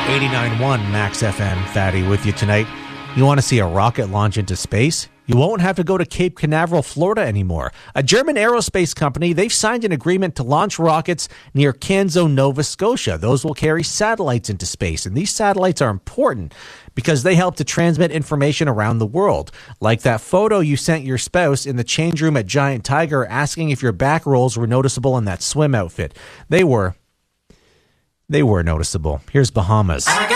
89.1 Max FM, Fatty with you tonight. You want to see a rocket launch into space? You won't have to go to Cape Canaveral, Florida anymore. A German aerospace company, they've signed an agreement to launch rockets near Canso, Nova Scotia. Those will carry satellites into space, and these satellites are important because they help to transmit information around the world. Like that photo you sent your spouse in the change room at Giant Tiger asking if your back rolls were noticeable in that swim outfit. They were noticeable. Here's Bahamas.